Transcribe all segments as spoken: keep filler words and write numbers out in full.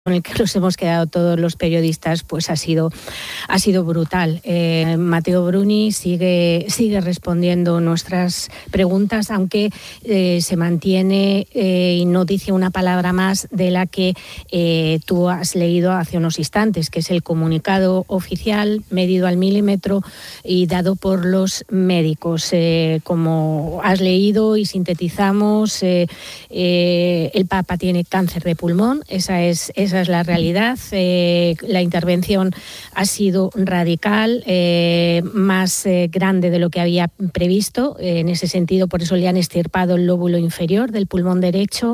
con el que nos hemos quedado todos los periodistas, pues ha sido, ha sido brutal. Eh, Matteo Bruni sigue, sigue respondiendo nuestras preguntas, aunque eh, se mantiene eh, y no dice una palabra más de la que eh, tú has leído hace unos instantes, que es el comunicado oficial medido al milímetro y dado por los médicos. Eh, como has leído y sintetizamos, eh, eh, el Papa tiene cáncer de pulmón, esa es, esa Esa es la realidad. Eh, la intervención ha sido radical, eh, más eh, grande de lo que había previsto. Eh, en ese sentido, por eso le han extirpado el lóbulo inferior del pulmón derecho.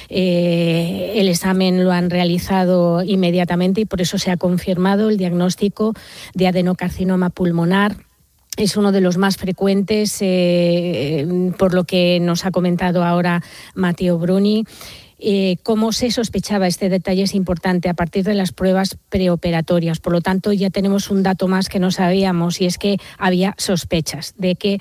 Eh, el examen lo han realizado inmediatamente y por eso se ha confirmado el diagnóstico de adenocarcinoma pulmonar. Es uno de los más frecuentes, eh, por lo que nos ha comentado ahora Matteo Bruni. Eh, cómo se sospechaba, este detalle es importante, a partir de las pruebas preoperatorias. Por lo tanto, ya tenemos un dato más que no sabíamos, y es que había sospechas de que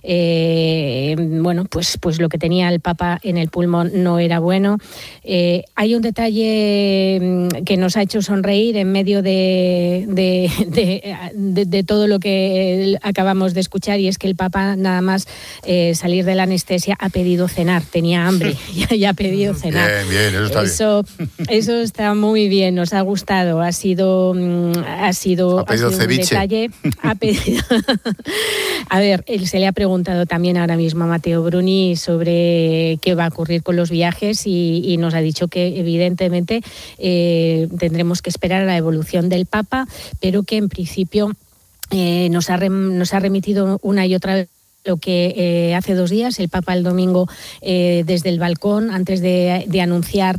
eh, bueno, pues, pues lo que tenía el Papa en el pulmón no era bueno. Eh, hay un detalle que nos ha hecho sonreír en medio de, de, de, de, de todo lo que acabamos de escuchar, y es que el Papa, nada más eh, salir de la anestesia, ha pedido cenar. Tenía hambre y ya ha pedido cenar. Bien, bien, eso está eso, bien. Eso está muy bien, nos ha gustado. Ha sido, ha sido, ha pedido ha sido un detalle. Ha pedido. A ver, él se le ha preguntado también ahora mismo a Matteo Bruni sobre qué va a ocurrir con los viajes y, y nos ha dicho que evidentemente eh, tendremos que esperar a la evolución del Papa, pero que en principio eh, nos ha, rem, nos ha remitido una y otra vez lo que eh, hace dos días el Papa el domingo eh, desde el balcón, antes de, de anunciar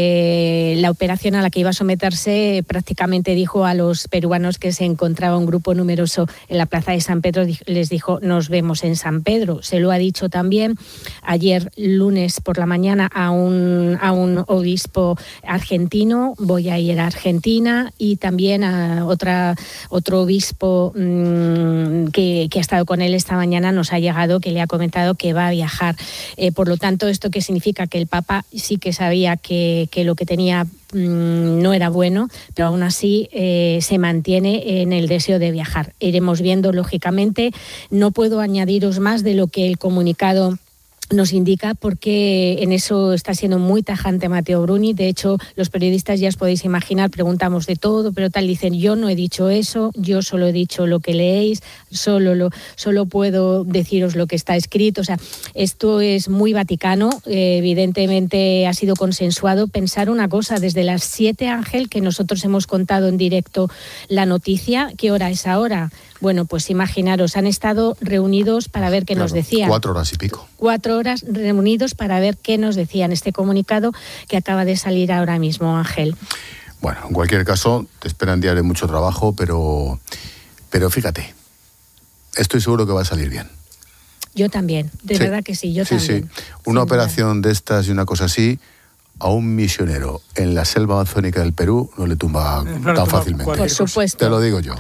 eh, la operación a la que iba a someterse, prácticamente dijo a los peruanos que se encontraba un grupo numeroso en la plaza de San Pedro, les dijo: nos vemos en San Pedro. Se lo ha dicho también ayer lunes por la mañana a un, a un obispo argentino: voy a ir a Argentina, y también a otra, otro obispo mmm, que, que ha estado con él esta mañana nos ha llegado, que le ha comentado que va a viajar. Eh, por lo tanto, ¿esto qué significa? Que el Papa sí que sabía que, que lo que tenía mmm, no era bueno, pero aún así eh, se mantiene en el deseo de viajar. Iremos viendo, lógicamente. No puedo añadiros más de lo que el comunicado nos indica, porque en eso está siendo muy tajante Matteo Bruni. De hecho, los periodistas, ya os podéis imaginar, preguntamos de todo, pero tal, dicen: yo no he dicho eso, yo solo he dicho lo que leéis, solo, lo, solo puedo deciros lo que está escrito. O sea, esto es muy vaticano, eh, evidentemente ha sido consensuado. Pensar una cosa, desde las siete, Ángel, que nosotros hemos contado en directo la noticia, ¿qué hora es ahora? Bueno, pues imaginaros, han estado reunidos para ver qué claro, nos decían. Cuatro horas y pico. Cuatro horas reunidos para ver qué nos decían. Este comunicado que acaba de salir ahora mismo, Ángel. Bueno, en cualquier caso, te esperan días de mucho trabajo, pero, pero fíjate, estoy seguro que va a salir bien. Yo también, de sí. verdad que sí, yo sí, también. Sí, una operación de estas y una cosa así, a un misionero en la selva amazónica del Perú no le tumba no tan tumba fácilmente. Por supuesto. Te lo digo yo.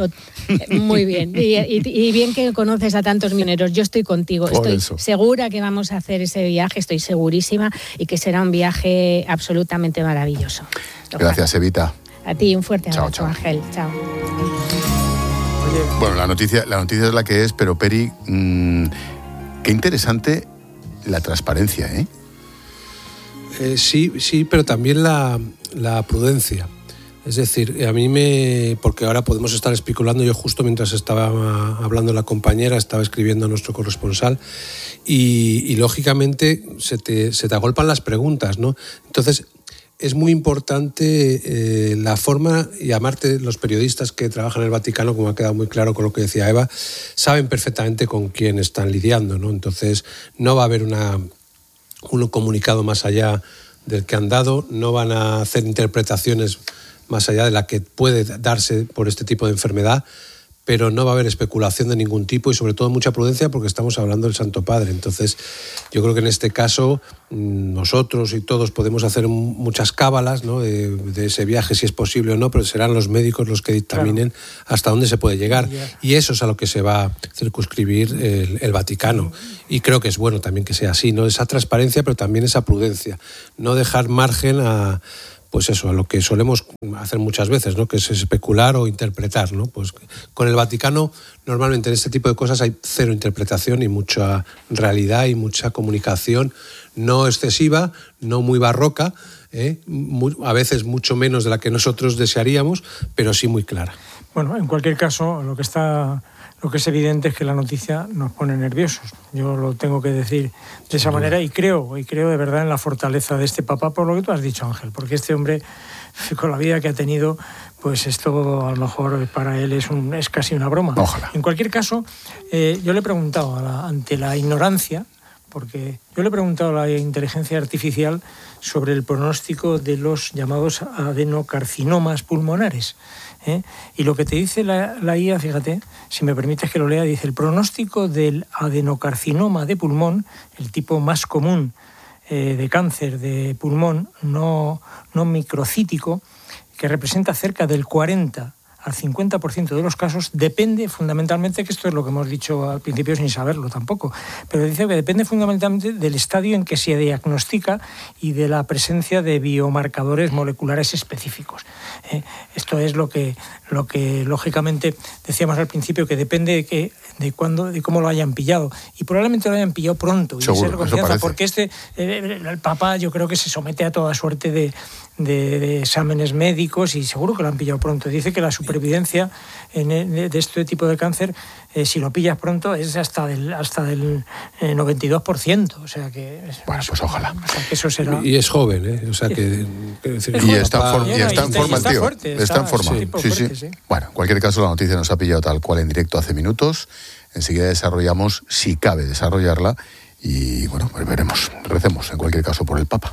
Muy bien. Y, y, y bien que conoces a tantos misioneros. Yo estoy contigo. Por estoy eso. segura que vamos a hacer ese viaje, estoy segurísima, y que será un viaje absolutamente maravilloso. Ojalá. Gracias, Evita. A ti, un fuerte abrazo, chao, chao. Ángel. Chao. Oye. Bueno, la noticia, la noticia es la que es, pero Peri, mmm, qué interesante la transparencia, ¿eh? Eh, sí, sí, pero también la, la prudencia. Es decir, a mí me... Porque ahora podemos estar especulando. Yo justo mientras estaba hablando la compañera, estaba escribiendo a nuestro corresponsal y, y lógicamente se te, se te agolpan las preguntas, ¿no? Entonces, es muy importante eh, la forma, y amarte, los periodistas que trabajan en el Vaticano, como ha quedado muy claro con lo que decía Eva, saben perfectamente con quién están lidiando, ¿no? Entonces, no va a haber una... un comunicado más allá del que han dado, no van a hacer interpretaciones más allá de la que puede darse por este tipo de enfermedad, pero no va a haber especulación de ningún tipo y sobre todo mucha prudencia, porque estamos hablando del Santo Padre. Entonces yo creo que en este caso nosotros y todos podemos hacer muchas cábalas, ¿no?, de, de ese viaje, si es posible o no, pero serán los médicos los que dictaminen claro. hasta dónde se puede llegar. Y eso es a lo que se va a circunscribir el, el Vaticano. Y creo que es bueno también que sea así, ¿no? Esa transparencia, pero también esa prudencia. No dejar margen a... pues eso, a lo que solemos hacer muchas veces, ¿no? Que es especular o interpretar, ¿no? Pues con el Vaticano normalmente en este tipo de cosas hay cero interpretación y mucha realidad y mucha comunicación no excesiva, no muy barroca, ¿eh? Muy, a veces mucho menos de la que nosotros desearíamos, pero sí muy clara. Bueno, en cualquier caso, lo que está, lo que es evidente es que la noticia nos pone nerviosos. Yo lo tengo que decir de esa manera y creo, y creo de verdad en la fortaleza de este Papa, por lo que tú has dicho, Ángel, porque este hombre, con la vida que ha tenido, pues esto a lo mejor para él es, un, es casi una broma. Ojalá. En cualquier caso, eh, yo le he preguntado a la, ante la ignorancia, porque yo le he preguntado a la inteligencia artificial sobre el pronóstico de los llamados adenocarcinomas pulmonares. ¿eh? Y lo que te dice la, la I A, fíjate, si me permites que lo lea, dice: el pronóstico del adenocarcinoma de pulmón, el tipo más común eh, de cáncer de pulmón no, no microcítico, que representa cerca del cuarenta al cincuenta por ciento de los casos, depende fundamentalmente, que esto es lo que hemos dicho al principio sin saberlo tampoco, pero dice que depende fundamentalmente del estadio en que se diagnostica y de la presencia de biomarcadores moleculares específicos. Eh, esto es lo que, lo que lógicamente decíamos al principio, que depende de, que, de, cuándo, de cómo lo hayan pillado, y probablemente lo hayan pillado pronto. Seguro, y esa confianza, porque este, eh, el Papa yo creo que se somete a toda suerte de, de, de exámenes médicos y seguro que lo han pillado pronto. Dice que la supervivencia en, de este tipo de cáncer, eh, si lo pillas pronto, es hasta del hasta del eh, noventa y dos por ciento. O sea que... Bueno, pues ojalá. O sea que eso será... Y es joven, ¿eh? O sea que... Es y está, for, y está en forma, está tío. Fuerte, está, está en forma. Sí, sí, fuerte, sí. sí. Bueno, en cualquier caso, la noticia nos ha pillado tal cual en directo hace minutos. Enseguida desarrollamos, si cabe desarrollarla, y bueno, pues veremos. Recemos, en cualquier caso, por el Papa.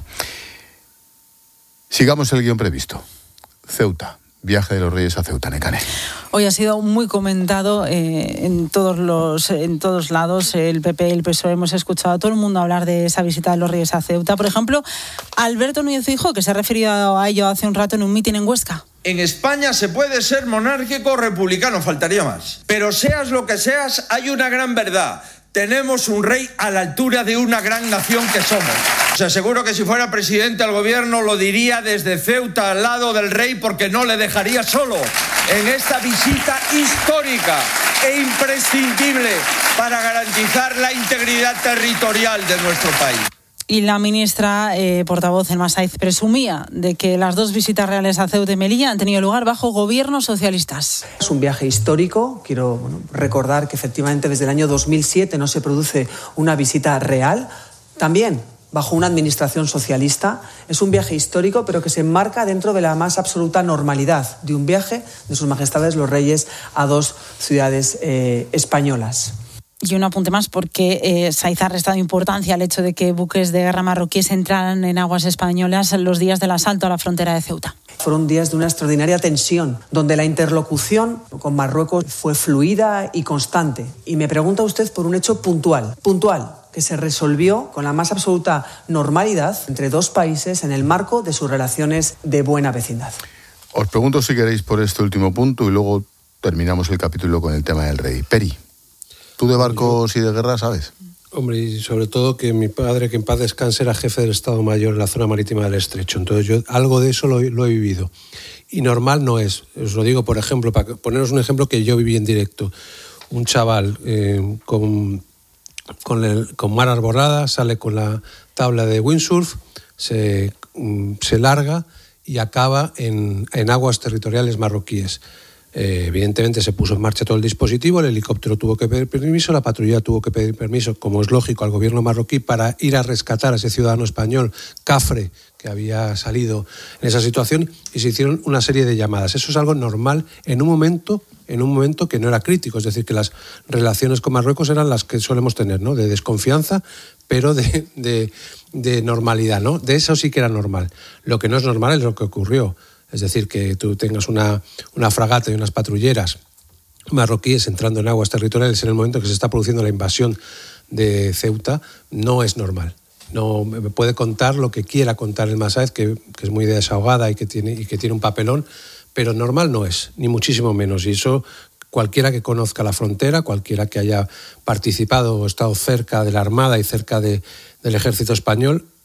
Sigamos el guión previsto. Ceuta. Viaje de los Reyes a Ceuta, Nekane. Hoy ha sido muy comentado eh, en todos los en todos lados. El P P, el P S O E, hemos escuchado a todo el mundo hablar de esa visita de los Reyes a Ceuta. Por ejemplo, Alberto Núñez Feijóo, que se ha referido a ello hace un rato en un mitin en Huesca. En España se puede ser monárquico o republicano, faltaría más. Pero seas lo que seas, hay una gran verdad. Tenemos un rey a la altura de una gran nación que somos. O sea, seguro que si fuera presidente del gobierno lo diría desde Ceuta al lado del rey, porque no le dejaría solo en esta visita histórica e imprescindible para garantizar la integridad territorial de nuestro país. Y la ministra eh, portavoz Elma Sáiz presumía de que las dos visitas reales a Ceuta y Melilla han tenido lugar bajo gobiernos socialistas. Es un viaje histórico. Quiero bueno, recordar que efectivamente desde el año dos mil siete no se produce una visita real. También bajo una administración socialista. Es un viaje histórico, pero que se enmarca dentro de la más absoluta normalidad de un viaje de sus majestades los reyes a dos ciudades eh, españolas. Y un apunte más, porque eh, Sáiz ha restado importancia al hecho de que buques de guerra marroquíes entraran en aguas españolas en los días del asalto a la frontera de Ceuta. Fueron días de una extraordinaria tensión, donde la interlocución con Marruecos fue fluida y constante. Y me pregunta usted por un hecho puntual, puntual, que se resolvió con la más absoluta normalidad entre dos países en el marco de sus relaciones de buena vecindad. Os pregunto si queréis por este último punto y luego terminamos el capítulo con el tema del rey. Peri, ¿tú de barcos y de guerra sabes? Hombre, y sobre todo que mi padre, que en paz descanse, era jefe del Estado Mayor en la zona marítima del Estrecho. Entonces yo algo de eso lo, lo he vivido. Y normal no es. Os lo digo, por ejemplo, para poneros un ejemplo que yo viví en directo. Un chaval eh, con, con, el, con mar arborada sale con la tabla de windsurf, se, se larga y acaba en, en aguas territoriales marroquíes. Eh, evidentemente se puso en marcha todo el dispositivo, el helicóptero tuvo que pedir permiso, la patrulla tuvo que pedir permiso, como es lógico, al gobierno marroquí para ir a rescatar a ese ciudadano español, cafre, que había salido en esa situación, y se hicieron una serie de llamadas. Eso es algo normal en un momento, en un momento que no era crítico, es decir, que las relaciones con Marruecos eran las que solemos tener, ¿no? De desconfianza, pero de, de, de normalidad, ¿no? De eso sí que era normal. Lo que no es normal es lo que ocurrió. Es decir, que tú tengas una, una fragata y unas patrulleras marroquíes entrando en aguas territoriales en el momento que se está produciendo la invasión de Ceuta, no es normal. No me puede contar lo que quiera contar el Sáiz, que, que es muy desahogada y que, tiene, y que tiene un papelón, pero normal no es, ni muchísimo menos. Y eso cualquiera que conozca la frontera, cualquiera que haya participado o estado cerca de la Armada y cerca de, del Ejército Español,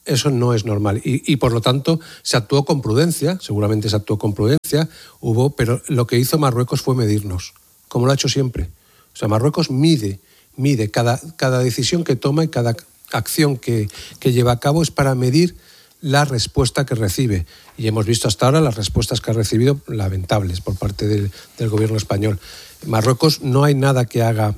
eso no es normal. Y, y por lo tanto se actuó con prudencia, seguramente se actuó con prudencia, hubo, pero lo que hizo Marruecos fue medirnos, como lo ha hecho siempre. O sea, Marruecos mide, mide cada, cada decisión que toma y cada acción que, que lleva a cabo es para medir la respuesta que recibe. Y hemos visto hasta ahora las respuestas que ha recibido lamentables por parte del, del gobierno español. Marruecos no hay nada que haga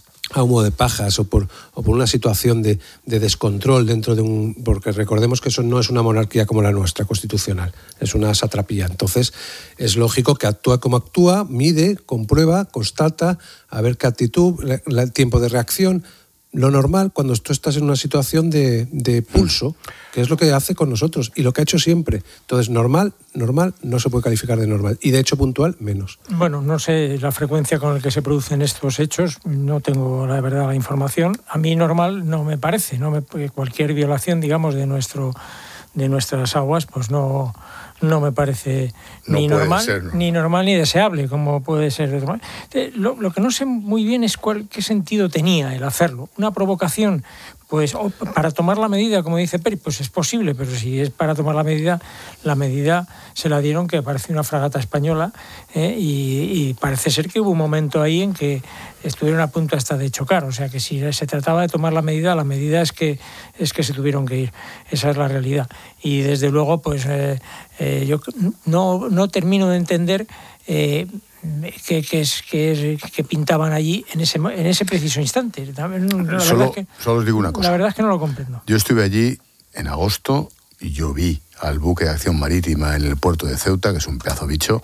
a humo de pajas o por, o por una situación de, de descontrol dentro de un... Porque recordemos que eso no es una monarquía como la nuestra, constitucional, es una satrapía. Entonces es lógico que actúa como actúa, mide, comprueba, constata, a ver qué actitud, el tiempo de reacción... Lo normal cuando tú estás en una situación de, de pulso, que es lo que hace con nosotros y lo que ha hecho siempre. Entonces, normal, normal no se puede calificar de normal. Y de hecho puntual, menos. Bueno, no sé la frecuencia con la que se producen estos hechos, no tengo la verdad la información. A mí normal no me parece, no me, cualquier violación, digamos, de nuestro de nuestras aguas, pues no... no me parece no ni normal ser, ¿no? ni normal ni deseable, como puede ser. Lo, lo que no sé muy bien es cuál, qué sentido tenía el hacerlo. Una provocación, pues oh, para tomar la medida, como dice Peri, pues es posible, pero si es para tomar la medida, la medida se la dieron que parece una fragata española eh, y, y parece ser que hubo un momento ahí en que estuvieron a punto hasta de chocar. O sea que si se trataba de tomar la medida, la medida es que, es que se tuvieron que ir. Esa es la realidad. Y desde luego, pues... Eh, Eh, yo no, no termino de entender eh, qué que, que, que pintaban allí en ese, en ese preciso instante. La solo, es que, solo os digo una cosa. La verdad es que no lo comprendo. Yo estuve allí en agosto y yo vi al buque de acción marítima en el puerto de Ceuta, que es un pedazo bicho,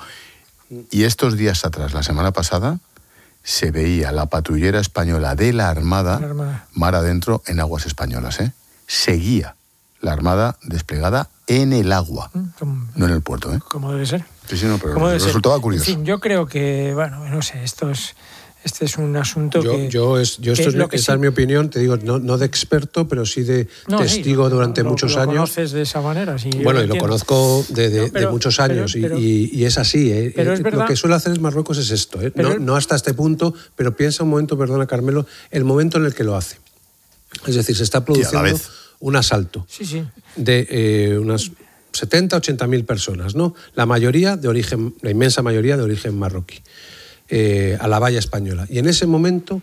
y estos días atrás, la semana pasada, se veía la patrullera española de la Armada, la Armada. mar adentro, en aguas españolas. ¿eh? Seguía la Armada desplegada en el agua, como, no en el puerto. ¿eh? Como debe ser. Sí, sí, no, pero resultaba curioso. En fin, yo creo que, bueno, no sé, esto es... Este es un asunto yo, que... Yo, es, yo esto es, lo que esa sí. es mi opinión, te digo, no, no de experto, pero sí de no, testigo sí, lo, durante lo, muchos lo años. Lo conoces de esa manera, sí. Bueno, y lo conozco de, de, no, pero, de muchos años, pero, pero, y, y es así. ¿eh? Pero es verdad, lo que suele hacer es Marruecos es esto, ¿eh? no, no hasta este punto, pero piensa un momento, perdona Carmelo, el momento en el que lo hace. Es decir, se está produciendo un asalto sí, sí. de eh, unas setenta, ochenta mil personas, ¿no? La mayoría de origen, la inmensa mayoría de origen marroquí. Eh, a la valla española. Y en ese momento,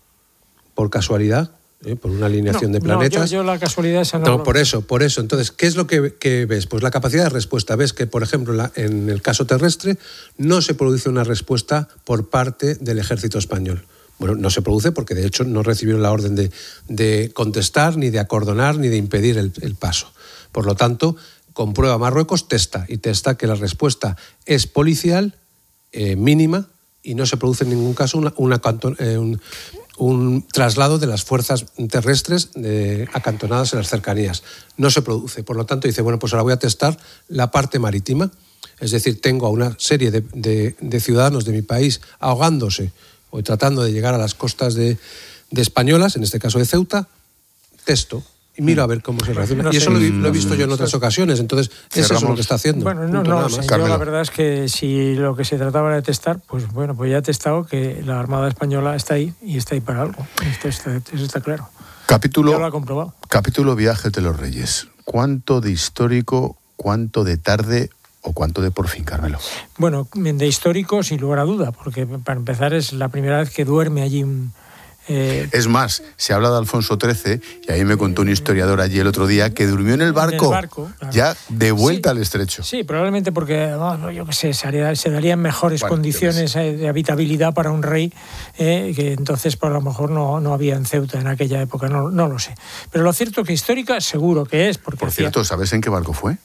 por casualidad, eh, por una alineación no, de planetas... No, yo, yo la casualidad esa no... No, por eso, por eso. Entonces, ¿qué es lo que, que ves? Pues la capacidad de respuesta. Ves que, por ejemplo, la, en el caso terrestre, no se produce una respuesta por parte del ejército español. Bueno, no se produce porque, de hecho, no recibieron la orden de, de contestar, ni de acordonar, ni de impedir el, el paso. Por lo tanto, comprueba Marruecos, testa, y testa que la respuesta es policial, eh, mínima, y no se produce en ningún caso una, una, eh, un, un traslado de las fuerzas terrestres eh, acantonadas en las cercanías. No se produce. Por lo tanto, dice, bueno, pues ahora voy a testar la parte marítima. Es decir, tengo a una serie de, de, de ciudadanos de mi país ahogándose o tratando de llegar a las costas de, de españolas, en este caso de Ceuta, testo. Y miro a ver cómo se reacciona. No y eso sé, lo, lo he visto yo en otras ocasiones. Entonces, eso es lo que está haciendo. Bueno, no, no, sé, yo la verdad es que si lo que se trataba era de testar, pues bueno, pues ya he testado que la Armada Española está ahí y está ahí para algo. Esto está, eso está claro. Capítulo, ya lo ha comprobado. Capítulo Viajes de los Reyes. ¿Cuánto de histórico, cuánto de tarde o cuánto de por fin, Carmelo? Bueno, de histórico sin lugar a duda, porque para empezar es la primera vez que duerme allí un... Eh, es más, se habla de Alfonso trece y ahí me contó un historiador allí el otro día que durmió en el barco, en el barco claro. ya de vuelta sí, al estrecho. Sí, probablemente porque, no, yo qué sé, se, haría, se darían mejores bueno, condiciones de habitabilidad para un rey, eh, que entonces por lo mejor no, no había en Ceuta en aquella época, no, no lo sé. Pero lo cierto que histórica seguro que es. Porque por hacía... cierto, ¿sabes en qué barco fue?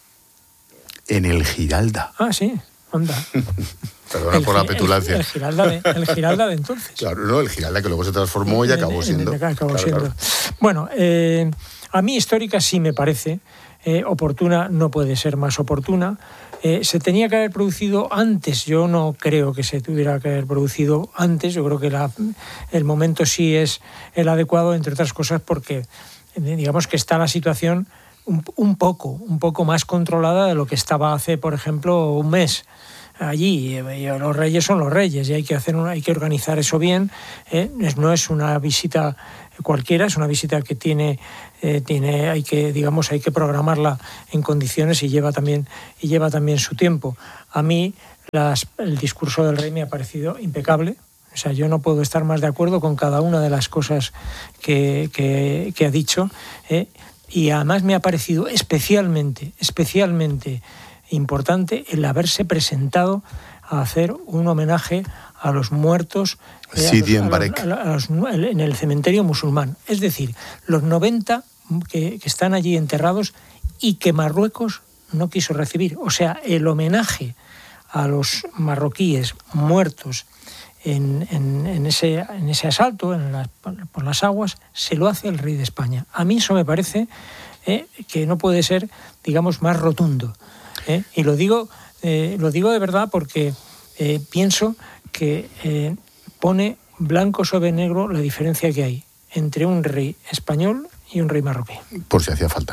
En el Giralda. Ah, sí, anda. Perdona el, por la petulancia. El, el, Giralda de, el Giralda de entonces. Claro, no, el Giralda que luego se transformó y acabó siendo. Acabó claro, siendo. Claro. Bueno, eh, a mí histórica sí me parece, eh, oportuna no puede ser más oportuna. Eh, se tenía que haber producido antes, yo no creo que se tuviera que haber producido antes, yo creo que la, el momento sí es el adecuado, entre otras cosas porque digamos que está la situación un, un poco, un poco más controlada de lo que estaba hace, por ejemplo, un mes. Allí los reyes son los reyes y hay que hacer una, hay que organizar eso bien, ¿eh? No es una visita cualquiera, es una visita que tiene eh, tiene, hay que, digamos, hay que programarla en condiciones y lleva también, y lleva también su tiempo. A mí las, el discurso del rey me ha parecido impecable. O sea, yo no puedo estar más de acuerdo con cada una de las cosas que, que, que ha dicho, ¿eh? Y además me ha parecido especialmente, especialmente importante el haberse presentado a hacer un homenaje a los muertos eh, a los, a los, a los, a los, en el cementerio musulmán. Es decir, los noventa que, que están allí enterrados y que Marruecos no quiso recibir. O sea, el homenaje a los marroquíes muertos En, en, en, ese, en ese asalto en la, por las aguas, se lo hace el rey de España. A mí eso me parece eh, que no puede ser, digamos, más rotundo. ¿eh? Y lo digo, eh, lo digo de verdad porque eh, pienso que eh, pone blanco sobre negro la diferencia que hay entre un rey español y un rey marroquí. Por si hacía falta.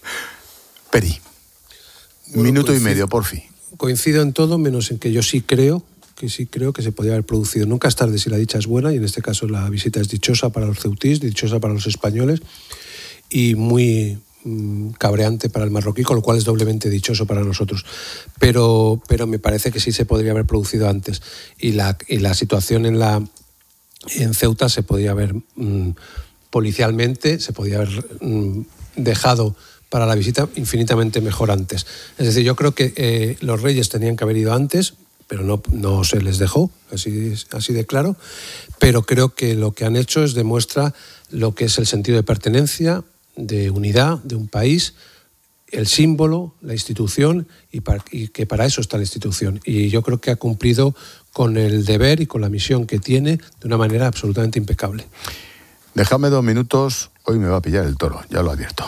Peri, bueno, minuto y medio, por fin. Coincido en todo, menos en que yo sí creo que sí creo que se podría haber producido. Nunca es tarde si la dicha es buena, y en este caso la visita es dichosa para los ceutíes, dichosa para los españoles y muy mmm, cabreante para el marroquí, con lo cual es doblemente dichoso para nosotros. Pero, pero me parece que sí se podría haber producido antes. Y la, y la situación en, la, en Ceuta se podría haber, mmm, policialmente, se podría haber mmm, dejado para la visita infinitamente mejor antes. Es decir, yo creo que eh, los reyes tenían que haber ido antes, pero no, no se les dejó, así, así de claro, pero creo que lo que han hecho es demuestra lo que es el sentido de pertenencia, de unidad de un país, el símbolo, la institución, y, para, y que para eso está la institución. Y yo creo que ha cumplido con el deber y con la misión que tiene de una manera absolutamente impecable. Déjame dos minutos, hoy me va a pillar el toro, ya lo advierto.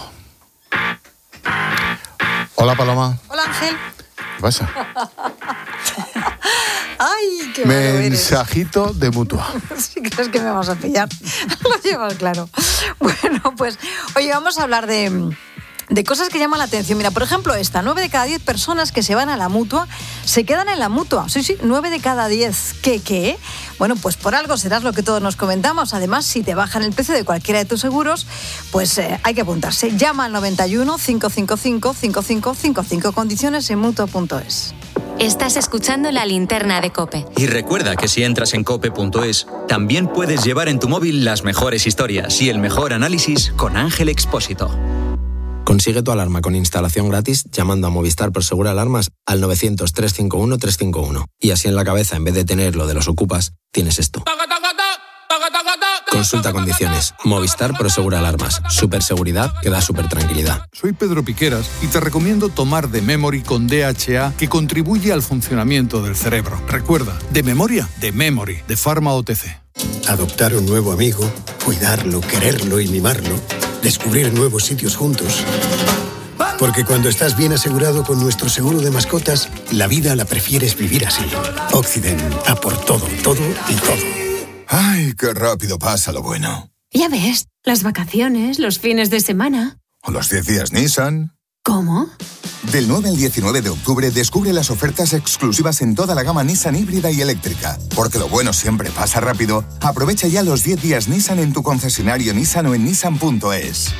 Hola, Paloma. Hola, Ángel. ¿Qué pasa? ¡Ay, qué malo eres! Mensajito de Mutua. Si crees que me vas a pillar, lo llevas claro. Bueno, pues, oye, vamos a hablar de, de cosas que llaman la atención. Mira, por ejemplo, esta, nueve de cada diez personas que se van a la Mutua se quedan en la Mutua. Sí, sí, nueve de cada diez. ¿Qué, qué? Bueno, pues por algo serás lo que todos nos comentamos. Además, si te bajan el precio de cualquiera de tus seguros, pues eh, hay que apuntarse. Llama al noventa y uno, cinco cinco cinco, cinco cinco cinco cinco. Condiciones en mutua punto es. Estás escuchando La Linterna de COPE. Y recuerda que si entras en cope punto es, también puedes llevar en tu móvil las mejores historias y el mejor análisis con Ángel Expósito. Consigue tu alarma con instalación gratis llamando a Movistar Prosegur Alarmas al novecientos, trescientos cincuenta y uno, trescientos cincuenta y uno. Y así en la cabeza, en vez de tener lo de los ocupas, tienes esto. Consulta condiciones. Movistar Prosegur Alarmas. Superseguridad que da super tranquilidad. Soy Pedro Piqueras y te recomiendo tomar The Memory con D H A, que contribuye al funcionamiento del cerebro. Recuerda, de memoria, The Memory, de Pharma O T C. Adoptar un nuevo amigo, cuidarlo, quererlo y mimarlo. Descubrir nuevos sitios juntos. Porque cuando estás bien asegurado con nuestro seguro de mascotas, la vida la prefieres vivir así. Occident, a por todo, todo y todo. ¡Ay, qué rápido pasa lo bueno! Ya ves, las vacaciones, los fines de semana. ¿O los diez días Nissan? ¿Cómo? Del nueve al diecinueve de octubre descubre las ofertas exclusivas en toda la gama Nissan híbrida y eléctrica. Porque lo bueno siempre pasa rápido. Aprovecha ya los diez días Nissan en tu concesionario Nissan o en nissan punto es.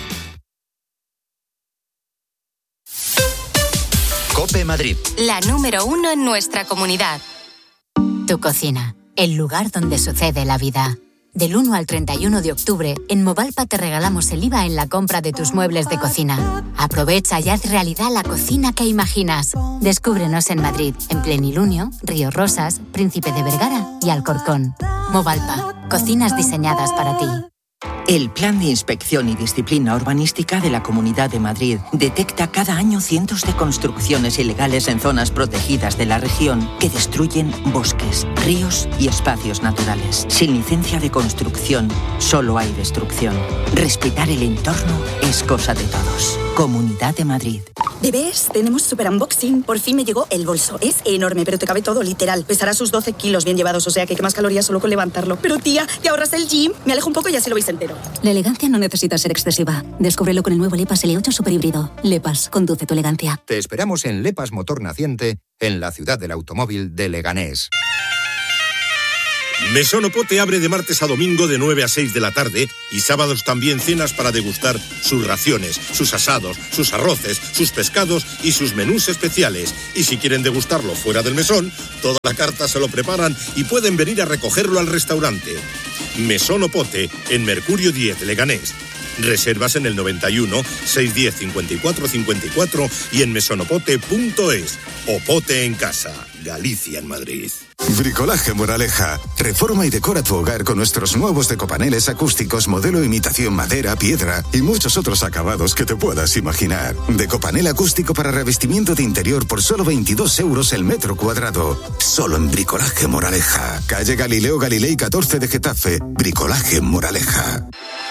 COPE Madrid. La número uno en nuestra comunidad. Tu cocina. El lugar donde sucede la vida. Del uno al treinta y uno de octubre, en Movalpa te regalamos el I V A en la compra de tus muebles de cocina. Aprovecha y haz realidad la cocina que imaginas. Descúbrenos en Madrid, en Plenilunio, Río Rosas, Príncipe de Vergara y Alcorcón. Movalpa, cocinas diseñadas para ti. El Plan de Inspección y Disciplina Urbanística de la Comunidad de Madrid detecta cada año cientos de construcciones ilegales en zonas protegidas de la región que destruyen bosques, ríos y espacios naturales. Sin licencia de construcción, solo hay destrucción. Respetar el entorno es cosa de todos. Comunidad de Madrid. Bebés, tenemos super unboxing. Por fin me llegó el bolso. Es enorme, pero te cabe todo, literal. Pesará sus doce kilos bien llevados, o sea que quemas calorías solo con levantarlo. Pero tía, ¿te ahorras el gym? Me alejo un poco y así lo veis entero. La elegancia no necesita ser excesiva. Descúbrelo con el nuevo Lepas L ocho Super Híbrido. Lepas, conduce tu elegancia. Te esperamos en Lepas Motor Naciente, en la ciudad del automóvil de Leganés. Mesón Opote abre de martes a domingo de nueve a seis de la tarde y sábados también cenas para degustar sus raciones, sus asados, sus arroces, sus pescados y sus menús especiales. Y si quieren degustarlo fuera del mesón, toda la carta se lo preparan y pueden venir a recogerlo al restaurante. Mesón Opote, en Mercurio diez, Leganés. Reservas en el noventa y uno, seiscientos diez, cincuenta y cuatro cincuenta y cuatro y en mesonopote punto es. Opote en casa, Galicia en Madrid. Bricolaje Moraleja. Reforma y decora tu hogar con nuestros nuevos decopaneles acústicos modelo imitación madera, piedra y muchos otros acabados que te puedas imaginar. Decopanel acústico para revestimiento de interior por solo veintidós euros el metro cuadrado. Solo en Bricolaje Moraleja. Calle Galileo Galilei catorce de Getafe. Bricolaje Moraleja.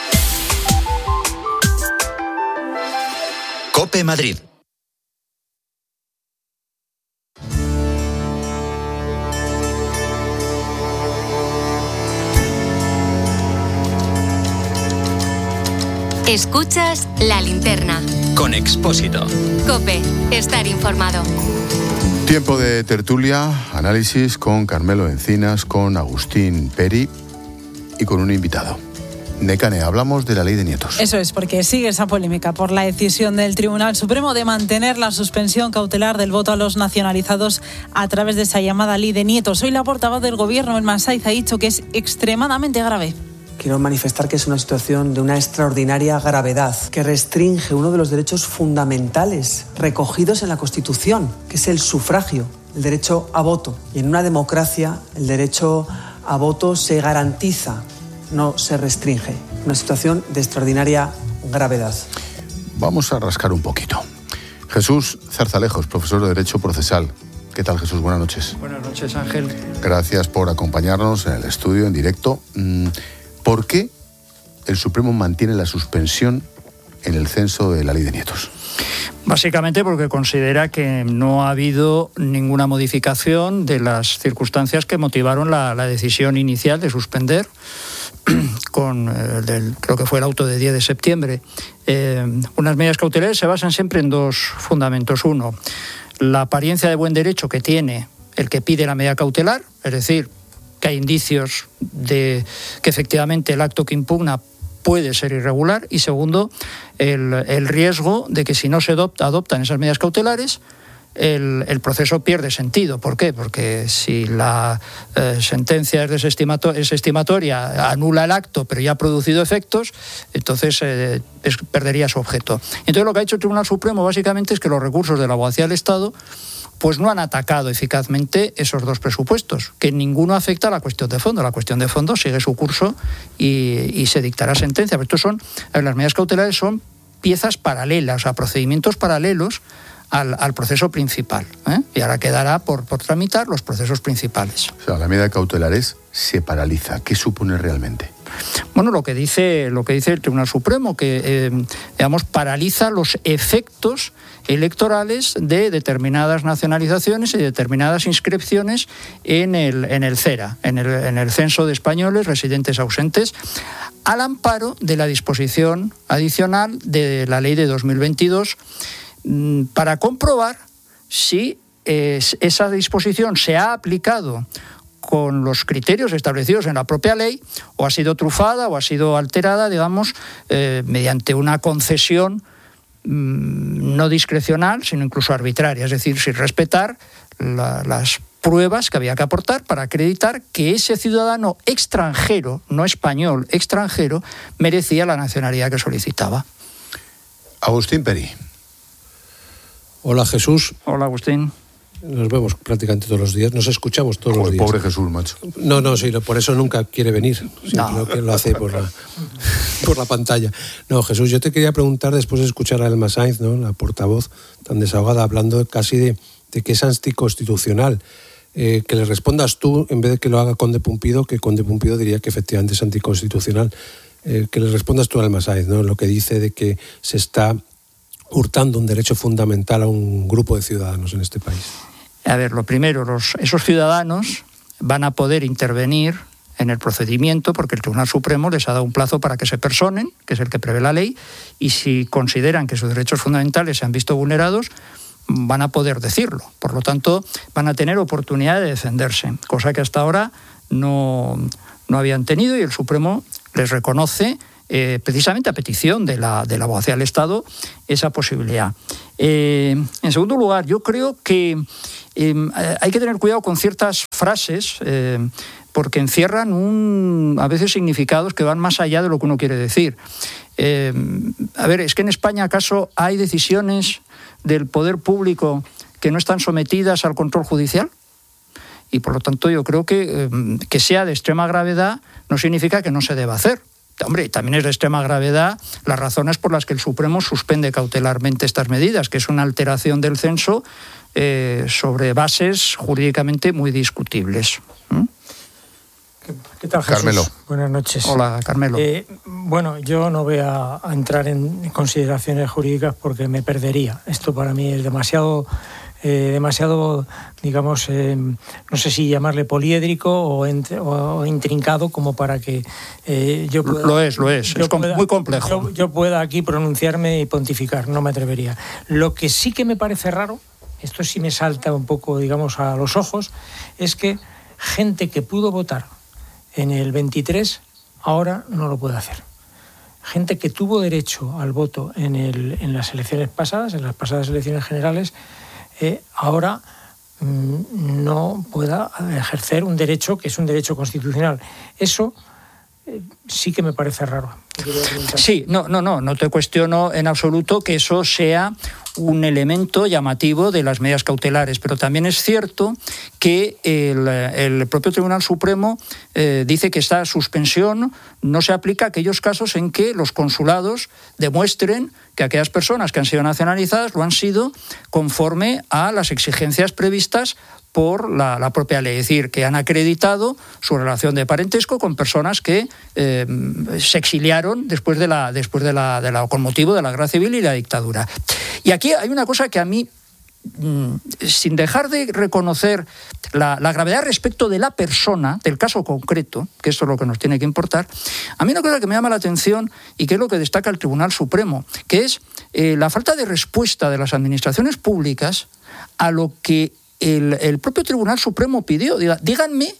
COPE Madrid. Escuchas La Linterna. Con Expósito. COPE. Estar informado. Tiempo de tertulia, análisis con Carmelo Encinas, con Agustín Peri y con un invitado. Nekane, hablamos de la ley de nietos. Eso es, porque sigue esa polémica por la decisión del Tribunal Supremo de mantener la suspensión cautelar del voto a los nacionalizados a través de esa llamada ley de nietos. Hoy la portavoz del Gobierno, Elma Saiz, ha dicho que es extremadamente grave. Quiero manifestar que es una situación de una extraordinaria gravedad, que restringe uno de los derechos fundamentales recogidos en la Constitución, que es el sufragio, el derecho a voto. Y en una democracia, el derecho a voto se garantiza, no se restringe. Una situación de extraordinaria gravedad. Vamos a rascar un poquito. Jesús Zarzalejos, profesor de Derecho Procesal. ¿Qué tal, Jesús? Buenas noches. Buenas noches, Ángel. Gracias por acompañarnos en el estudio, en directo. ¿Por qué el Supremo mantiene la suspensión en el censo de la ley de nietos? Básicamente porque considera que no ha habido ninguna modificación de las circunstancias que motivaron la, la decisión inicial de suspender con eh, del, creo que fue el auto de diez de septiembre. Eh, unas medidas cautelares se basan siempre en dos fundamentos. Uno, la apariencia de buen derecho que tiene el que pide la medida cautelar, es decir, que hay indicios de que efectivamente el acto que impugna puede ser irregular. Y segundo, el, el riesgo de que si no se adopta, adoptan esas medidas cautelares, El, el proceso pierde sentido. ¿Por qué? Porque si la eh, sentencia es, desestimato- es estimatoria, anula el acto, pero ya ha producido efectos, entonces eh, es, perdería su objeto. Entonces lo que ha hecho el Tribunal Supremo básicamente es que los recursos de la abogacía del Estado pues no han atacado eficazmente esos dos presupuestos, que ninguno afecta a la cuestión de fondo. La cuestión de fondo sigue su curso y, y se dictará sentencia. Pero estos son, las medidas cautelares son piezas paralelas, o sea, procedimientos paralelos Al, al proceso principal, ¿eh? Y ahora quedará por, por tramitar los procesos principales. O sea, la medida cautelar es, se paraliza. ¿Qué supone realmente? Bueno, lo que dice, lo que dice el Tribunal Supremo, que eh, digamos, paraliza los efectos electorales de determinadas nacionalizaciones y determinadas inscripciones en el, en el CERA, en el, en el Censo de Españoles Residentes Ausentes, al amparo de la disposición adicional de la Ley de dos mil veintidós, para comprobar si eh, esa disposición se ha aplicado con los criterios establecidos en la propia ley o ha sido trufada o ha sido alterada, digamos, eh, mediante una concesión mmm, no discrecional, sino incluso arbitraria, es decir, sin respetar la, las pruebas que había que aportar para acreditar que ese ciudadano extranjero, no español, extranjero, merecía la nacionalidad que solicitaba. Agustín Peri. Hola, Jesús. Hola, Agustín. Nos vemos prácticamente todos los días, nos escuchamos todos Joder, los días. Pobre Jesús, macho. No, no, sí, por eso nunca quiere venir, sino no. que lo hace por la, por la pantalla. No, Jesús, yo te quería preguntar, después de escuchar a Elma Saiz, ¿no?, la portavoz tan desahogada, hablando casi de, de que es anticonstitucional, eh, que le respondas tú, en vez de que lo haga Conde Pumpido, que Conde Pumpido diría que efectivamente es anticonstitucional, eh, que le respondas tú a Elma Saiz, ¿no?, lo que dice de que se está hurtando un derecho fundamental a un grupo de ciudadanos en este país. A ver, lo primero, los, esos ciudadanos van a poder intervenir en el procedimiento porque el Tribunal Supremo les ha dado un plazo para que se personen, que es el que prevé la ley, y si consideran que sus derechos fundamentales se han visto vulnerados, van a poder decirlo. Por lo tanto, van a tener oportunidad de defenderse, cosa que hasta ahora no, no habían tenido, y el Supremo les reconoce, eh, precisamente a petición de la, de la Abogacía del Estado, esa posibilidad. Eh, en segundo lugar, yo creo que eh, hay que tener cuidado con ciertas frases, eh, porque encierran un, a veces significados que van más allá de lo que uno quiere decir. Eh, a ver, ¿es que en España acaso hay decisiones del poder público que no están sometidas al control judicial? Y por lo tanto yo creo que eh, que sea de extrema gravedad no significa que no se deba hacer. Hombre, también es de extrema gravedad las razones por las que el Supremo suspende cautelarmente estas medidas, que es una alteración del censo eh, sobre bases jurídicamente muy discutibles. ¿Mm? ¿Qué, ¿Qué tal, Jesús? Carmelo. Buenas noches. Hola, Carmelo. Eh, bueno, yo no voy a, a entrar en consideraciones jurídicas porque me perdería. Esto para mí es demasiado... Eh, demasiado, digamos, eh, no sé si llamarle poliédrico o, ent- o intrincado como para que eh, yo pueda... Lo es, lo es, es pueda, muy complejo. Yo, yo pueda aquí pronunciarme y pontificar, no me atrevería. Lo que sí que me parece raro, esto sí me salta un poco, digamos, a los ojos, es que gente que pudo votar en el veintitrés ahora no lo puede hacer. Gente que tuvo derecho al voto en, el, en las elecciones pasadas, en las pasadas elecciones generales, Eh, ahora mm, no pueda ejercer un derecho que es un derecho constitucional. Eso eh, sí que me parece raro. Sí, no, no, no, no te cuestiono en absoluto que eso sea un elemento llamativo de las medidas cautelares, pero también es cierto que el, el propio Tribunal Supremo eh, dice que esta suspensión no se aplica a aquellos casos en que los consulados demuestren que aquellas personas que han sido nacionalizadas lo han sido conforme a las exigencias previstas por la, la propia ley, es decir, que han acreditado su relación de parentesco con personas que eh, se exiliaron después de la, después de la, de la, con motivo de la guerra civil y la dictadura. Y aquí hay una cosa que a mí, mmm, sin dejar de reconocer la, la gravedad respecto de la persona, del caso concreto, que esto es lo que nos tiene que importar, a mí una cosa que me llama la atención y que es lo que destaca el Tribunal Supremo, que es eh, la falta de respuesta de las administraciones públicas a lo que El, el propio Tribunal Supremo pidió. Diga, díganme,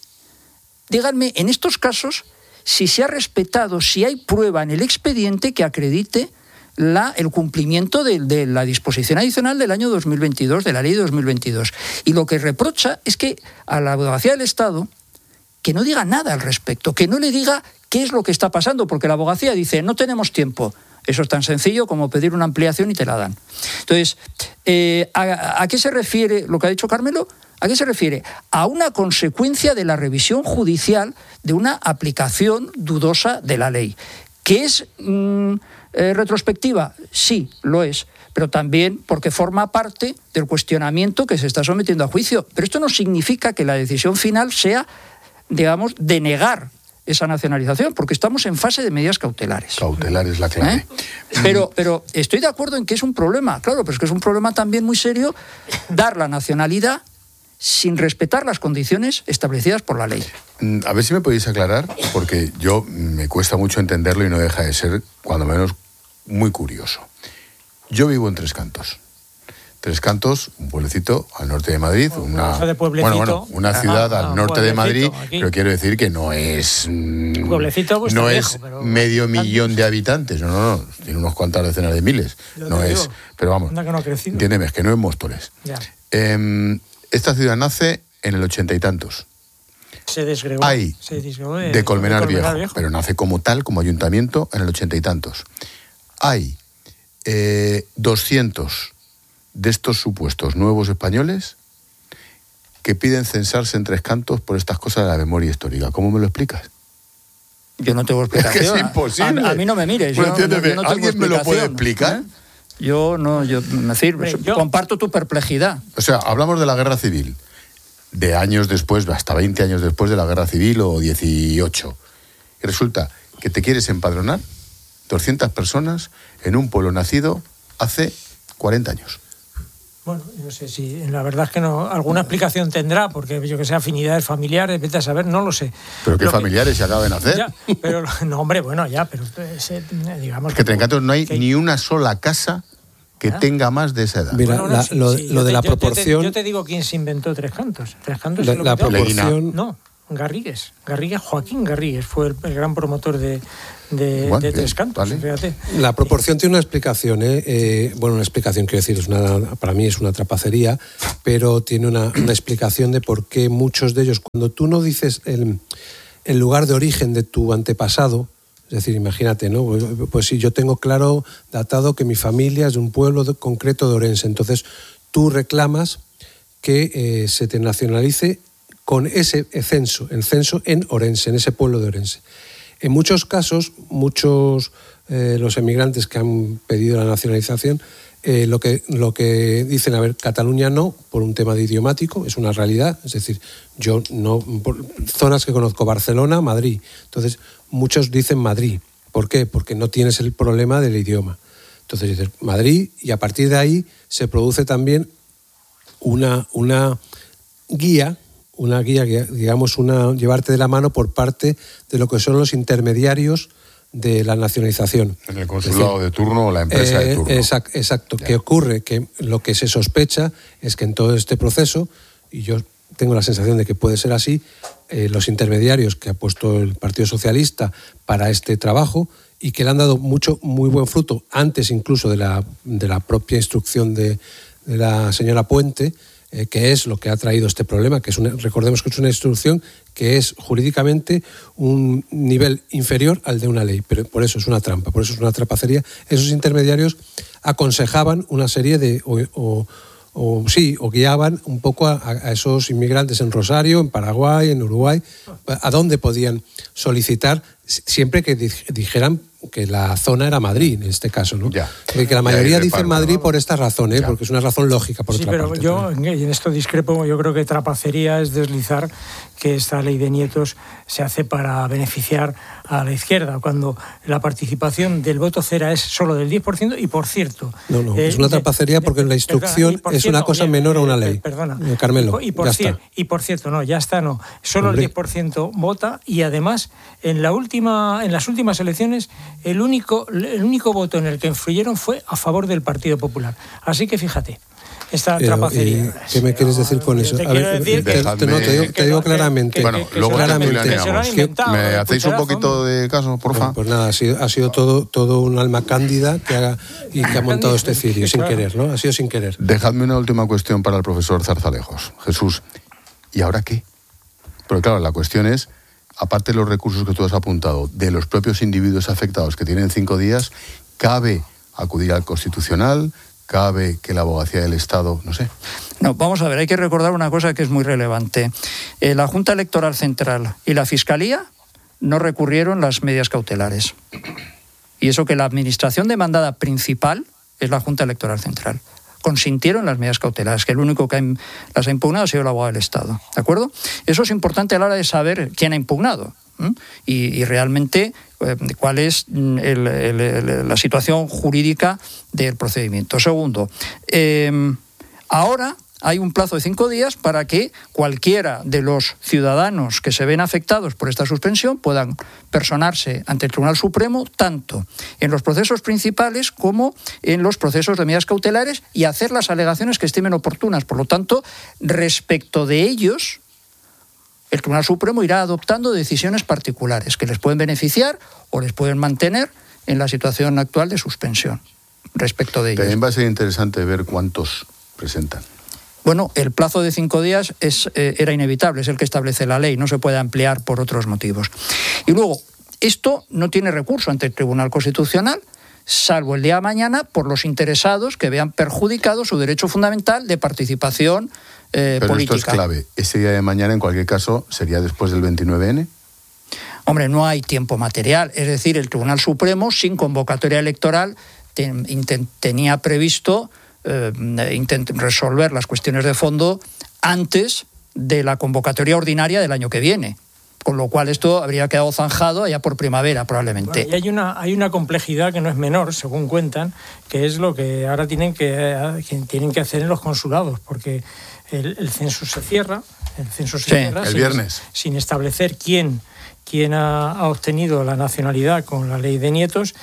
díganme en estos casos si se ha respetado, si hay prueba en el expediente que acredite la, el cumplimiento de, de la disposición adicional del año dos mil veintidós, de la ley de dos mil veintidós. Y lo que reprocha es que a la Abogacía del Estado que no diga nada al respecto, que no le diga qué es lo que está pasando, porque la Abogacía dice, no tenemos tiempo. Eso es tan sencillo como pedir una ampliación y te la dan. Entonces, eh, ¿a, ¿a qué se refiere lo que ha dicho Carmelo? ¿A qué se refiere? A una consecuencia de la revisión judicial de una aplicación dudosa de la ley. ¿Que es mmm, eh, retrospectiva? Sí, lo es. Pero también porque forma parte del cuestionamiento que se está sometiendo a juicio. Pero esto no significa que la decisión final sea, digamos, denegar esa nacionalización, porque estamos en fase de medidas cautelares. Cautelar es la clave. ¿Eh? Pero, pero estoy de acuerdo en que es un problema, claro, pero es que es un problema también muy serio dar la nacionalidad sin respetar las condiciones establecidas por la ley. A ver si me podéis aclarar, porque yo me cuesta mucho entenderlo y no deja de ser, cuando menos, muy curioso. Yo vivo en Tres Cantos. Tres Cantos, un pueblecito al norte de Madrid, una, bueno, bueno, una ciudad ah, al norte de Madrid, aquí. Pero quiero decir que no es pueblecito, pues no viejo, es pero medio millón de habitantes, no, no, no, tiene unos cuantas decenas de miles, no es, digo, pero vamos, que no entiéndeme, es que no es Móstoles. Eh, esta ciudad nace en el ochenta y tantos. Se desgregó, Hay se desgregó de, de Colmenar, de Colmenar viejo, viejo, pero nace como tal, como ayuntamiento, en el ochenta y tantos. Hay eh, doscientos de estos supuestos nuevos españoles que piden censarse en Tres Cantos por estas cosas de la memoria histórica. ¿Cómo me lo explicas? Yo no tengo explicación. Es que es imposible. A, a mí no me mires. Bueno, yo, no, yo no ¿alguien me lo puede explicar? ¿Eh? Yo no, yo, es decir, Hombre, yo comparto tu perplejidad. O sea, hablamos de la guerra civil, de años después, hasta veinte años después de la guerra civil o dieciocho. Y resulta que te quieres empadronar doscientas personas en un pueblo nacido hace cuarenta años. Bueno, no sé si, la verdad es que no, alguna explicación tendrá, porque yo que sé, afinidades familiares, vete a saber, no lo sé. ¿Pero qué lo familiares que, se acaban de hacer? Ya, pero, no, hombre, bueno, ya, pero ese, digamos... Es que en Tres Cantos no hay que... ni una sola casa que ¿Ah? tenga más de esa edad. Mira, bueno, la, lo, sí, lo de te, la yo proporción... Te, yo te digo quién se inventó Tres Cantos. Tres Cantos la, se lo la proporción... No, Garrigues. Garrigues, Joaquín Garrigues fue el, el gran promotor de, de, bueno, de Tres Cantos. Vale. Fíjate. La proporción tiene una explicación, ¿eh? Eh, bueno, una explicación, quiero decir, es una, para mí es una trapacería, pero tiene una, una explicación de por qué muchos de ellos, cuando tú no dices el, el lugar de origen de tu antepasado, es decir, imagínate, ¿no? Pues si yo tengo claro, datado, que mi familia es de un pueblo de, concreto de Orense, entonces tú reclamas que eh, se te nacionalice con ese censo, el censo en Orense, en ese pueblo de Orense. En muchos casos, muchos eh, los emigrantes que han pedido la nacionalización, eh, lo que, lo que dicen, a ver, Cataluña no, por un tema de idiomático, es una realidad, es decir, yo no, por zonas que conozco, Barcelona, Madrid, entonces muchos dicen Madrid. ¿Por qué? Porque no tienes el problema del idioma. Entonces dices Madrid, y a partir de ahí se produce también una, una guía, una guía, digamos, una, llevarte de la mano por parte de lo que son los intermediarios de la nacionalización. En el consulado decir, de turno o la empresa eh, de turno. Exacto. exacto. ¿Qué ocurre? Que lo que se sospecha es que en todo este proceso, y yo tengo la sensación de que puede ser así, eh, los intermediarios que ha puesto el Partido Socialista para este trabajo y que le han dado mucho, muy buen fruto, antes incluso de la, de la propia instrucción de, de la señora Puente, eh, que es lo que ha traído este problema, que es una, recordemos que es una instrucción que es jurídicamente un nivel inferior al de una ley, pero por eso es una trampa, por eso es una trapacería. Esos intermediarios aconsejaban una serie de... O, o, o sí, o guiaban un poco a, a esos inmigrantes en Rosario, en Paraguay, en Uruguay, a dónde podían solicitar, siempre que dijeran que la zona era Madrid, en este caso, ¿no? Ya. Que la mayoría dice Madrid por esta razón, ¿eh? Porque es una razón lógica, por sí, otra pero parte. Yo en esto discrepo, yo creo que trapacería es deslizar que esta ley de nietos se hace para beneficiar a la izquierda, cuando la participación del voto cera es solo del diez por ciento y, por cierto... No, no, eh, es una trapacería porque la instrucción perdona, es cierto, una cosa menor a una ley. Eh, perdona. Eh, Carmelo, y por, ya cier- está. y por cierto, no, ya está, no. Solo Hombre. el diez por ciento vota y además en, la última, en las últimas elecciones el único, el único voto en el que influyeron fue a favor del Partido Popular. Así que fíjate. Esta Pero, trapacería. Eh, ¿Qué me quieres decir con eso? Te a ver, decir te, que, te, no, te, digo, te digo claramente. Bueno, que, luego claramente. ¿Me hacéis un poquito de caso, por favor? Pues nada, ha sido, ha sido todo, todo un alma cándida que ha, y que ha montado este cirio, sin querer, ¿no? Ha sido sin querer. Dejadme una última cuestión para el profesor Zarzalejos. Jesús, ¿y ahora qué? Porque claro, la cuestión es, aparte de los recursos que tú has apuntado, de los propios individuos afectados que tienen cinco días, ¿cabe acudir al Constitucional? ¿Cabe que la abogacía del Estado, no sé? No, vamos a ver, hay que recordar una cosa que es muy relevante. Eh, la Junta Electoral Central y la Fiscalía no recurrieron las medidas cautelares. Y eso que la administración demandada principal es la Junta Electoral Central. Consintieron las medidas cautelares, que el único que ha, las ha impugnado ha sido el abogado del Estado. ¿De acuerdo? Eso es importante a la hora de saber quién ha impugnado. ¿Mm? Y, y realmente eh, cuál es el, el, el, la situación jurídica del procedimiento. Segundo, eh, ahora hay un plazo de cinco días para que cualquiera de los ciudadanos que se ven afectados por esta suspensión puedan personarse ante el Tribunal Supremo, tanto en los procesos principales como en los procesos de medidas cautelares, y hacer las alegaciones que estimen oportunas. Por lo tanto, respecto de ellos, el Tribunal Supremo irá adoptando decisiones particulares que les pueden beneficiar o les pueden mantener en la situación actual de suspensión respecto de ellos. También va a ser interesante ver cuántos presentan. Bueno, el plazo de cinco días es, eh, era inevitable, es el que establece la ley, no se puede ampliar por otros motivos. Y luego, esto no tiene recurso ante el Tribunal Constitucional, salvo el día de mañana por los interesados que vean perjudicado su derecho fundamental de participación eh, Pero política. Pero esto es clave. Ese día de mañana, en cualquier caso, ¿sería después del veintinueve ene? Hombre, no hay tiempo material. Es decir, el Tribunal Supremo, sin convocatoria electoral, ten, intent, tenía previsto eh, intent, resolver las cuestiones de fondo antes de la convocatoria ordinaria del año que viene. Con lo cual esto habría quedado zanjado allá por primavera, probablemente. Bueno, y hay una, hay una complejidad que no es menor, según cuentan, que es lo que ahora tienen que, que, tienen que hacer en los consulados, porque el, el censo se cierra, el censo se sí, cierra el sin, viernes. sin establecer quién, quién ha, ha obtenido la nacionalidad con la ley de nietos,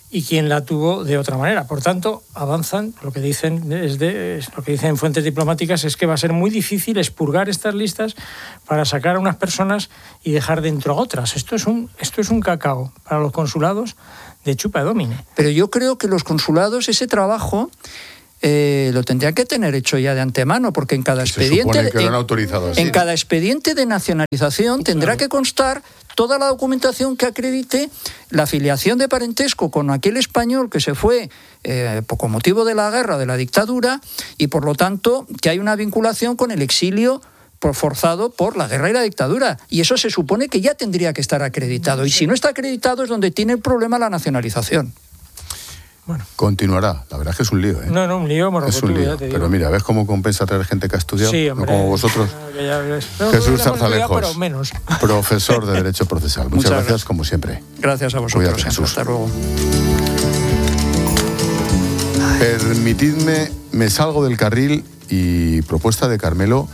y quien la tuvo de otra manera. Por tanto, avanzan, lo que dicen es de, es lo que dicen fuentes diplomáticas es que va a ser muy difícil expurgar estas listas para sacar a unas personas y dejar dentro a otras. Esto es un, esto es un cacao para los consulados de chupa domine. Pero yo creo que los consulados ese trabajo eh, lo tendrían que tener hecho ya de antemano, porque en cada expediente que lo han autorizado así, en ¿no? cada expediente de nacionalización tendrá Claro. que constar toda la documentación que acredite la afiliación de parentesco con aquel español que se fue eh, con motivo de la guerra, de la dictadura, y por lo tanto que hay una vinculación con el exilio por forzado por la guerra y la dictadura. Y eso se supone que ya tendría que estar acreditado. Y si no está acreditado es donde tiene el problema la nacionalización. Bueno. Continuará. La verdad es que es un lío, ¿eh? No, no, un lío morrocotudo, Es un lío. ya te digo. Pero mira, ¿ves cómo compensa traer gente que ha estudiado? Sí, No hombre. como vosotros. Ya, ya ves. No, Jesús no hemos estudiado, Zarzalejos, pero menos. profesor de Derecho Procesal. Muchas, Muchas gracias, gracias. como siempre. Gracias a vosotros. Cuídate, Jesús. Hasta luego. Permitidme, me salgo del carril y propuesta de Carmelo,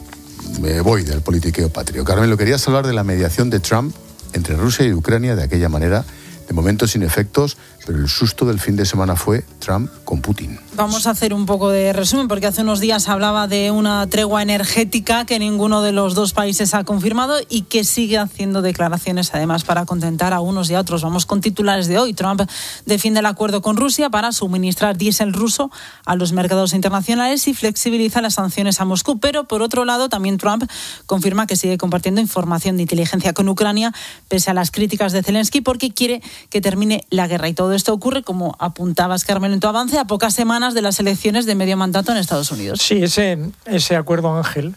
me voy del politiqueo patrio. Carmelo, querías hablar de la mediación de Trump entre Rusia y Ucrania de aquella manera, de momento sin efectos, pero el susto del fin de semana fue Trump con Putin. Vamos a hacer un poco de resumen, porque hace unos días hablaba de una tregua energética que ninguno de los dos países ha confirmado y que sigue haciendo declaraciones, además, para contentar a unos y a otros. Vamos con titulares de hoy. Trump defiende el acuerdo con Rusia para suministrar diésel ruso a los mercados internacionales y flexibiliza las sanciones a Moscú. Pero, por otro lado, también Trump confirma que sigue compartiendo información de inteligencia con Ucrania, pese a las críticas de Zelensky, porque quiere que termine la guerra. Y todo esto ocurre, como apuntabas, Carmelo, en tu avance, a pocas semanas de las elecciones de medio mandato en Estados Unidos. Sí, ese, ese acuerdo, Ángel,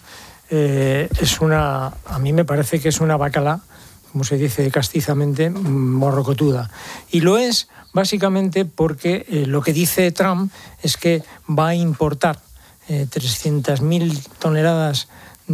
eh, es una, a mí me parece que es una bacala, como se dice castizamente, morrocotuda. Y lo es básicamente porque eh, lo que dice Trump es que va a importar eh, trescientas mil toneladas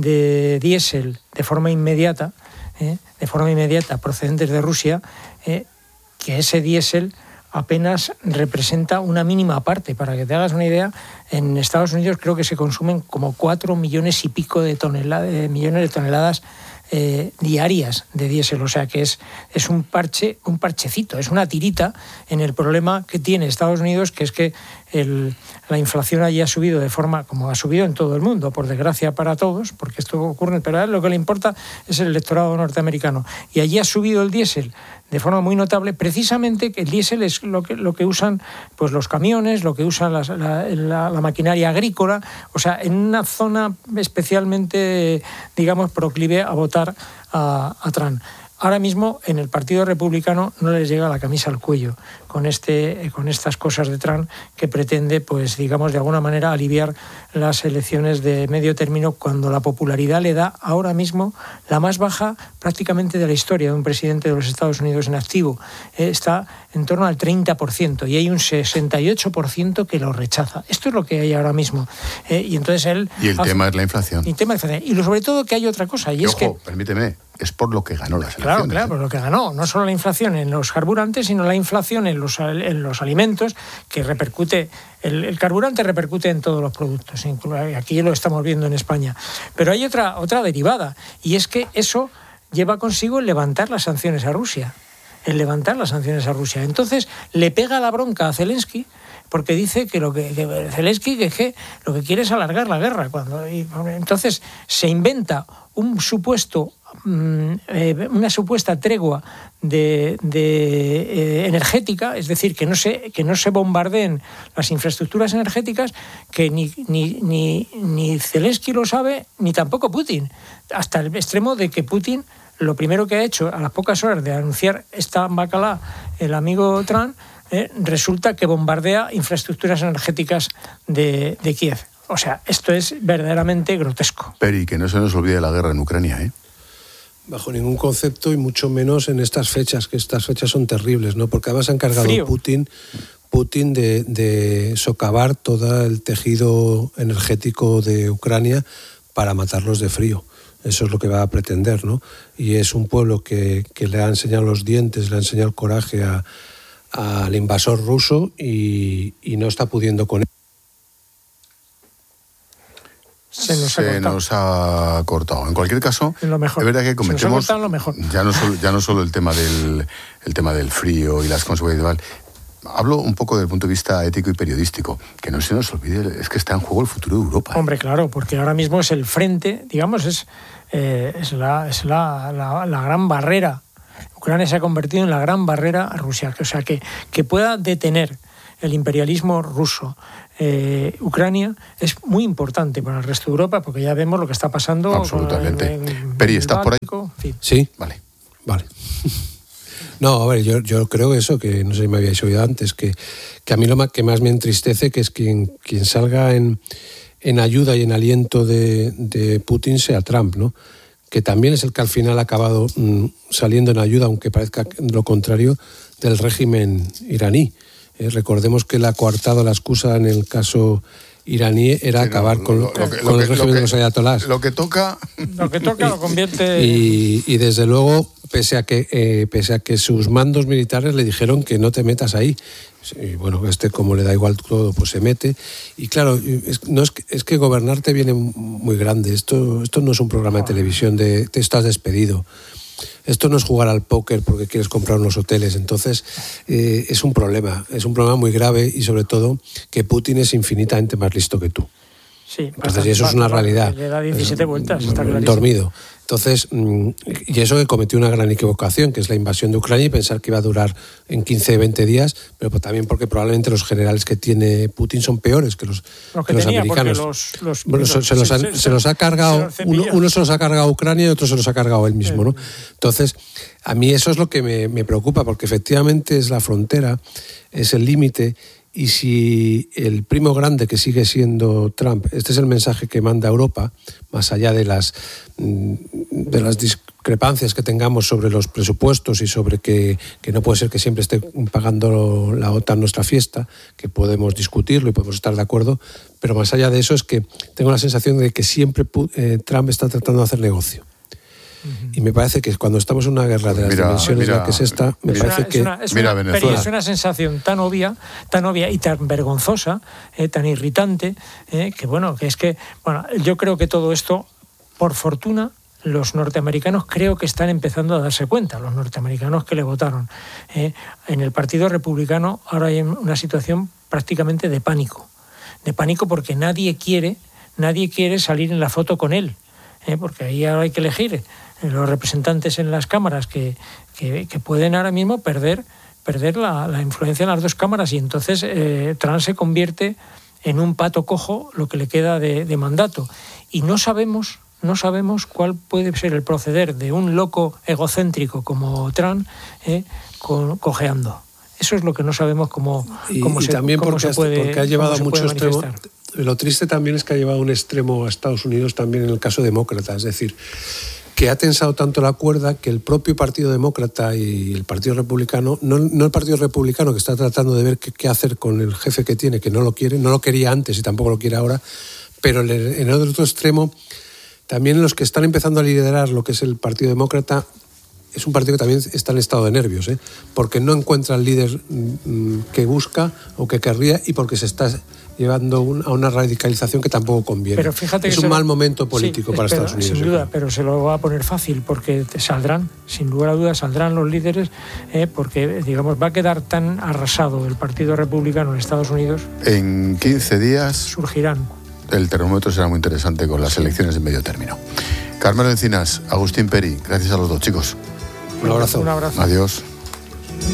de diésel de forma inmediata, eh, de forma inmediata procedentes de Rusia, eh, que ese diésel apenas representa una mínima parte. Para que te hagas una idea, en Estados Unidos creo que se consumen como cuatro millones y pico de, toneladas, de millones de toneladas eh, diarias de diésel. O sea que es, es un parche, un parchecito, es una tirita en el problema que tiene Estados Unidos, que es que el, la inflación allí ha subido de forma, como ha subido en todo el mundo, por desgracia para todos, porque esto ocurre, pero a él lo que le importa es el electorado norteamericano. Y allí ha subido el diésel de forma muy notable, precisamente que el diésel es lo que, lo que usan pues los camiones, lo que usan las, la, la, la maquinaria agrícola, o sea, en una zona especialmente, digamos, proclive a votar a, a Trump. Ahora mismo en el Partido Republicano no les llega la camisa al cuello con este con estas cosas de Trump, que pretende, pues digamos, de alguna manera aliviar las elecciones de medio término, cuando la popularidad le da ahora mismo la más baja prácticamente de la historia de un presidente de los Estados Unidos en activo. Eh, está en torno al treinta por ciento y hay un sesenta y ocho por ciento que lo rechaza. Esto es lo que hay ahora mismo. Eh, y entonces él... Y el hace, tema es la inflación. Y, el tema es la inflación. Y lo, sobre todo que hay otra cosa, y, y es ojo, que... permíteme, es por lo que ganó las elecciones. Claro, claro, por lo que ganó. No solo la inflación en los carburantes, sino la inflación en los, en los alimentos, que repercute... El, el carburante repercute en todos los productos. Aquí lo estamos viendo en España. Pero hay otra, otra derivada, y es que eso lleva consigo el levantar las sanciones a Rusia. El levantar las sanciones a Rusia. Entonces, le pega la bronca a Zelensky, porque dice que lo que, que Zelensky que, que lo que quiere es alargar la guerra. Cuando, y, entonces, se inventa un supuesto... una supuesta tregua de, de eh, energética, es decir, que no se que no se bombardeen las infraestructuras energéticas, que ni ni ni ni Zelensky lo sabe, ni tampoco Putin, hasta el extremo de que Putin lo primero que ha hecho a las pocas horas de anunciar esta bacalá, el amigo Trump, eh, resulta que bombardea infraestructuras energéticas de, de Kiev. O sea, esto es verdaderamente grotesco. Peri, que no se nos olvide la guerra en Ucrania, ¿eh? Bajo ningún concepto, y mucho menos en estas fechas, que estas fechas son terribles, ¿no? Porque además ha encargado Frío. Putin, Putin de, de socavar todo el tejido energético de Ucrania para matarlos de frío. Eso es lo que va a pretender, ¿no? Y es un pueblo que, que le ha enseñado los dientes, le ha enseñado el coraje a, a, al invasor ruso y, y no está pudiendo con él. Se nos, se ha nos ha cortado. En cualquier caso, lo mejor. es verdad que cometemos... Se nos ha cortado lo mejor. Ya no solo, ya no solo el tema del el tema del frío y las consecuencias, hablo un poco desde el punto de vista ético y periodístico, que no se nos olvide, es que está en juego el futuro de Europa. Hombre, claro, porque ahora mismo es el frente, digamos, es, eh, es, la, es la, la, la gran barrera. Ucrania se ha convertido en la gran barrera a Rusia, o sea, que, que pueda detener el imperialismo ruso, eh, Ucrania, es muy importante para el resto de Europa, porque ya vemos lo que está pasando. Absolutamente. En, en, Peri, ¿estás por ahí? En fin. Sí. Vale. Vale. No, a ver, yo, yo creo eso, que no sé si me habíais oído antes, que, que a mí lo más, que más me entristece que es quien, quien salga en, en ayuda y en aliento de, de Putin sea Trump, ¿no? Que también es el que al final ha acabado mmm, saliendo en ayuda, aunque parezca lo contrario, del régimen iraní. Eh, recordemos que él ha coartado la excusa en el caso iraní era sí, acabar no, con, lo, con, lo que, con el régimen que, de los ayatolás. Lo que toca... Lo que toca lo convierte... Y, y desde luego, pese a, que, eh, pese a que sus mandos militares le dijeron que no te metas ahí. Y bueno, este como le da igual todo, pues se mete. Y claro, es, no es, que, es que gobernarte viene muy grande. Esto, esto no es un programa de televisión de te estás despedido. Esto no es jugar al póker porque quieres comprar unos hoteles. Entonces, eh, es un problema. Es un problema muy grave y sobre todo que Putin es infinitamente más listo que tú. Sí, entonces, bastante, y eso es una realidad. Le da diecisiete vueltas, está clarísimo. Dormido. Entonces, y eso que cometió una gran equivocación, que es la invasión de Ucrania y pensar que iba a durar en quince, veinte días, pero también porque probablemente los generales que tiene Putin son peores que los, lo que que los tenía, americanos. Los, los, bueno, se, se, los ha, se, se los ha cargado, se uno, uno se los ha cargado a Ucrania y otro se los ha cargado él mismo, ¿no? Entonces, a mí eso es lo que me, me preocupa, porque efectivamente es la frontera, es el límite. Y si el primo grande que sigue siendo Trump, este es el mensaje que manda Europa, más allá de las, de las discrepancias que tengamos sobre los presupuestos y sobre que, que no puede ser que siempre esté pagando la OTAN nuestra fiesta, que podemos discutirlo y podemos estar de acuerdo, pero más allá de eso es que tengo la sensación de que siempre eh, Trump está tratando de hacer negocio. Y me parece que cuando estamos en una guerra de las mira, dimensiones mira, en la que es esta, me mira, parece es que... Una, es, mira una, Venezuela. es una sensación tan obvia, tan obvia y tan vergonzosa, eh, tan irritante, eh, que bueno, que es que, bueno, yo creo que todo esto, por fortuna, los norteamericanos creo que están empezando a darse cuenta, los norteamericanos que le votaron. Eh, en el Partido Republicano ahora hay una situación prácticamente de pánico, de pánico porque nadie quiere, nadie quiere salir en la foto con él, eh, porque ahí ahora hay que elegir los representantes en las cámaras que, que, que pueden ahora mismo perder, perder la, la influencia en las dos cámaras y entonces eh, Trump se convierte en un pato cojo lo que le queda de, de mandato. Y no sabemos, no sabemos cuál puede ser el proceder de un loco egocéntrico como Trump eh, con, cojeando. Eso es lo que no sabemos cómo, cómo y, se, y también cómo porque, se puede porque ha llevado cómo mucho extremo. manifestar. Lo triste también es que ha llevado a un extremo a Estados Unidos también en el caso demócrata, es decir, que ha tensado tanto la cuerda que el propio Partido Demócrata y el Partido Republicano, no, no el Partido Republicano que está tratando de ver qué, qué hacer con el jefe que tiene, que no lo quiere, no lo quería antes y tampoco lo quiere ahora, pero en el, en el otro extremo, también los que están empezando a liderar lo que es el Partido Demócrata, es un partido que también está en estado de nervios, ¿eh? Porque no encuentra el líder que busca o que querría y porque se está llevando un, a una radicalización que tampoco conviene. Pero fíjate es que un se mal lo... momento político sí, para pero, Estados Unidos. Sin duda, pero se lo va a poner fácil porque saldrán, sin lugar a dudas, saldrán los líderes eh, porque, digamos, va a quedar tan arrasado el Partido Republicano en Estados Unidos. En quince días... Surgirán. El termómetro será muy interesante con las elecciones de medio término. Carmelo Encinas, Agustín Peri, gracias a los dos chicos. Un abrazo. Un abrazo. Adiós.